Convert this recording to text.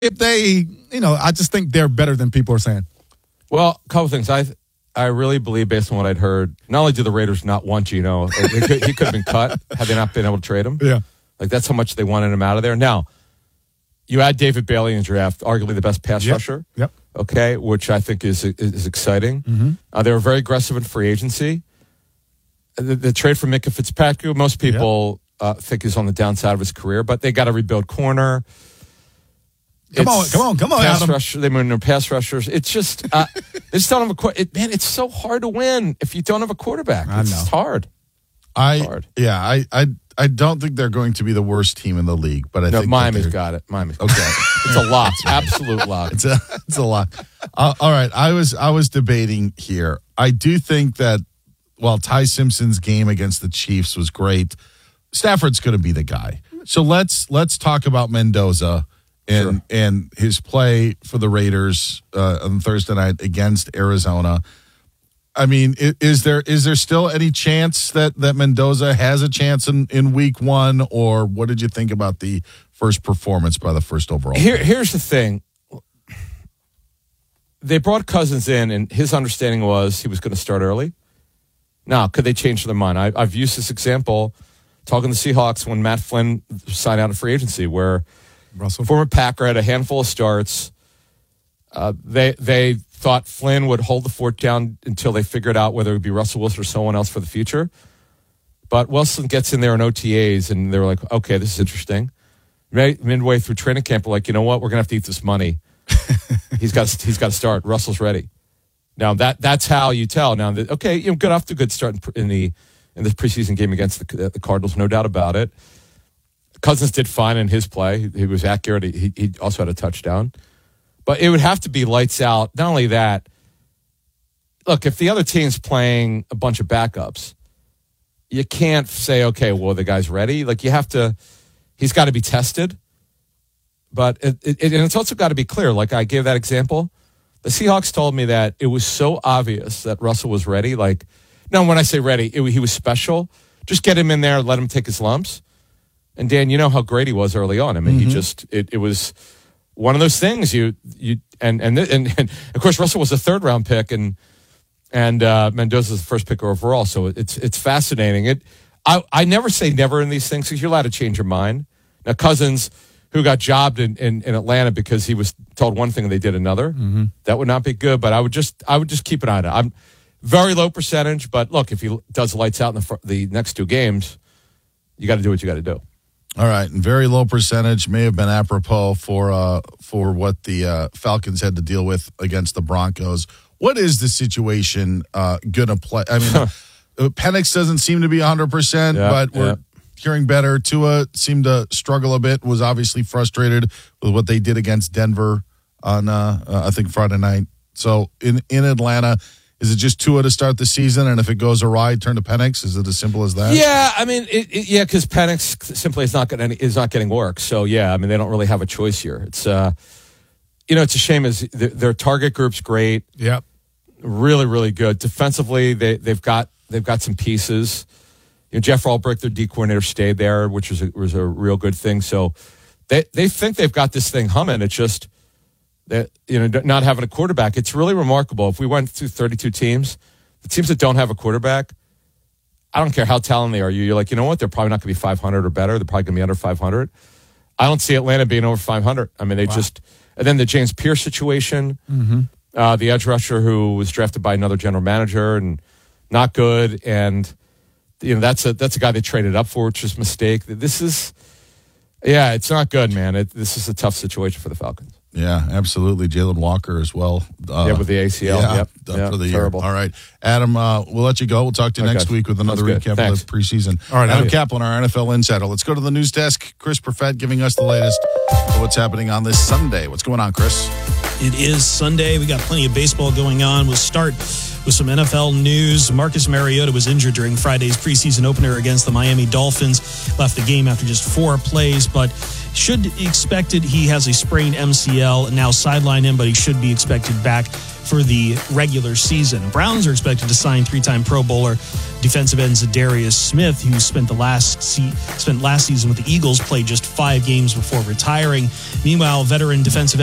if they, I just think they're better than people are saying. Well, a couple things. I really believe, based on what I'd heard, not only do the Raiders not want Geno, he could have been cut had they not been able to trade him. Yeah. Like, that's how much they wanted him out of there. Now, you add David Bailey in the draft, arguably the best pass rusher. Yep. Okay, which I think is exciting. Mm-hmm. They were very aggressive in free agency. The trade for Minka Fitzpatrick, most people think is on the downside of his career, but they got to rebuild corner. Come on, pass Adam. rusher, they moved their pass rushers. It's just, they just don't have a man. It's so hard to win if you don't have a quarterback. It's hard. I don't think they're going to be the worst team in the league, but I think Miami's got it. Miami's got it. It's a lock, absolute lock. It's a lock. All right, I was debating here. I do think that while Ty Simpson's game against the Chiefs was great, Stafford's going to be the guy. So let's talk about Mendoza and his play for the Raiders on Thursday night against Arizona. I mean, is there still any chance that Mendoza has a chance in week one, or what did you think about the first performance by the first overall? Here's the thing. They brought Cousins in, and his understanding was he was going to start early. Now, could they change their mind? I've used this example talking to the Seahawks when Matt Flynn signed out of free agency, where former Packer had a handful of starts. They thought Flynn would hold the fort down until they figured out whether it would be Russell Wilson or someone else for the future. But Wilson gets in there in OTAs, and they're like, okay, this is interesting. Midway through training camp, we're like, you know what? We're going to have to eat this money. He's got to start. Russell's ready. Now, that's how you tell. Now, good off to a good start in the preseason game against the Cardinals, no doubt about it. Cousins did fine in his play. He was accurate. He also had a touchdown. But it would have to be lights out. Not only that, look, if the other team's playing a bunch of backups, you can't say, okay, well, the guy's ready. Like, he's got to be tested. But it's also got to be clear. Like, I gave that example. The Seahawks told me that it was so obvious that Russell was ready. Like, now when I say ready, he was special. Just get him in there, let him take his lumps. And Dan, you know how great he was early on. I mean, it was one of those things. And of course Russell was a third-round pick, and Mendoza was the first pick overall. So it's fascinating. I never say never in these things because you're allowed to change your mind. Now Cousins, who got jobbed in Atlanta because he was told one thing and they did another, that would not be good. But I would just keep an eye on it. I'm very low percentage, but look, if he does lights out in the next two games, you got to do what you got to do. All right, and very low percentage may have been apropos for what the Falcons had to deal with against the Broncos. What is the situation going to play? I mean, Penix doesn't seem to be 100%, but we're hearing better. Tua seemed to struggle a bit, was obviously frustrated with what they did against Denver on, I think, Friday night. So in Atlanta, is it just Tua to start the season, and if it goes awry, turn to Penix? Is it as simple as that? Yeah, I mean, because Penix simply is not getting work. So yeah, I mean, they don't really have a choice here. It's it's a shame. Their target group's great. Yep, really, really good defensively. They've got some pieces. Jeff Ulbrich, their D coordinator, stayed there, which was a real good thing. So they think they've got this thing humming. It's just that, not having a quarterback. It's really remarkable. If we went through 32 teams, the teams that don't have a quarterback, I don't care how talented they are. You're like, you know what? They're probably not going to be 500 or better. They're probably going to be under 500. I don't see Atlanta being over 500. I mean, and then the James Pierce situation, the edge rusher who was drafted by another general manager and not good. And, that's a guy they traded up for, which is a mistake. It's not good, man. This is a tough situation for the Falcons. Yeah, absolutely. Jalen Walker as well. With the ACL. For the terrible. Year. All right. Adam, we'll let you go. We'll talk to you next week with another recap of the preseason. All right, Adam Kaplan, our NFL insider. Let's go to the news desk. Chris Perfett giving us the latest of what's happening on this Sunday. What's going on, Chris? It is Sunday. We got plenty of baseball going on. We'll start with some NFL news. Marcus Mariota was injured during Friday's preseason opener against the Miami Dolphins. Left the game after just 4 plays, but should be expected. He has a sprained MCL. Now sideline him, but he should be expected back for the regular season. Browns are expected to sign 3-time Pro Bowler defensive end Zadarius Smith, who spent last season with the Eagles, played just 5 games before retiring. Meanwhile, veteran defensive